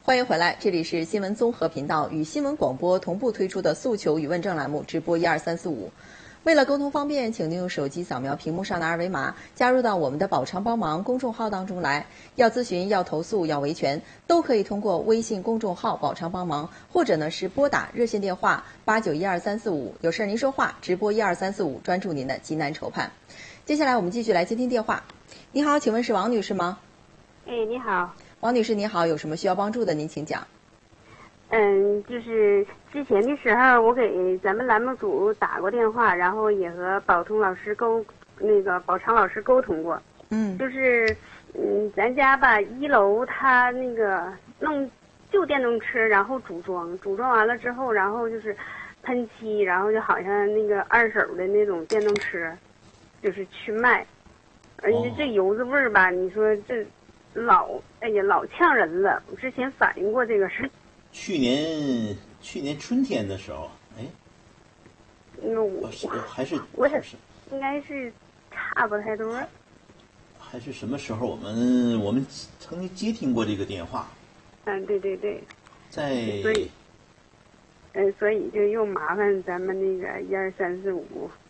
欢迎回来，这里是新闻综合频道与新闻广播同步推出的诉求与问政栏目直播12345。为了沟通方便，请您用手机扫描屏幕上的二维码，加入到我们的保常帮忙公众号当中来。要咨询、要投诉、要维权，都可以通过微信公众号保常帮忙，或者呢是拨打热线电话8912-345，有事您说话，直播12345，专注您的急难愁盼。接下来我们继续来接听电话。你好，请问是王女士吗？ 你好。 王女士你好，有什么需要帮助的您请讲。 就是之前的时候我给咱们栏目组打过电话，然后也和保常老师沟通过。就是咱家吧1楼他那个弄旧电动车，然后组装完了之后，然后就是喷漆，然后就好像那个二手的那种电动车就是去卖，而且这油子味儿吧，你说这老呛人了。我之前反映过这个事。 去年春天的时候， 我应该是差不太多。 还是什么时候？我们曾经接听过这个电话。 对。 在。 所以就又麻烦咱们那个12345